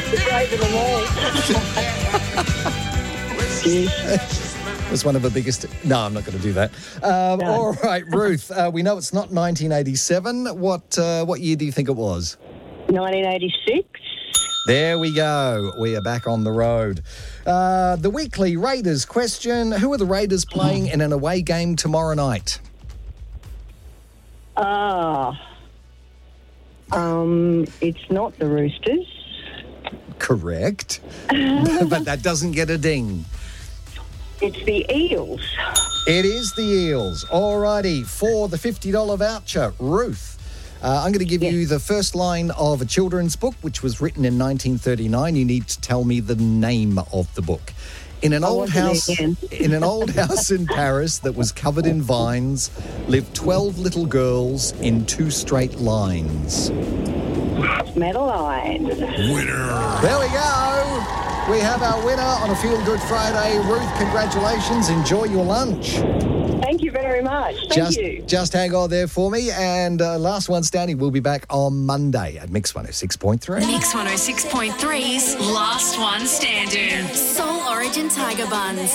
The brave of them all. It was one of the biggest... No, I'm not going to do that. All right, Ruth, we know it's not 1987. What year do you think it was? 1986. There we go. We are back on the road. The weekly Raiders question. Who are the Raiders playing in an away game tomorrow night? It's not the Roosters. Correct. But that doesn't get a ding. It's the Eels. It is the Eels. All righty. For the $50 voucher, Ruth, I'm going to give you the first line of a children's book, which was written in 1939. You need to tell me the name of the book. In an old house in Paris that was covered in vines lived 12 little girls in 2 straight lines. Madeline. Winner. There we go. We have our winner on a Feel Good Friday. Ruth, congratulations. Enjoy your lunch. Thank you very much. Thank you. Just hang on there for me. And last one standing will be back on Monday at Mix 106.3. Mix 106.3's Last One Standing. Soul Origin Tiger Buns.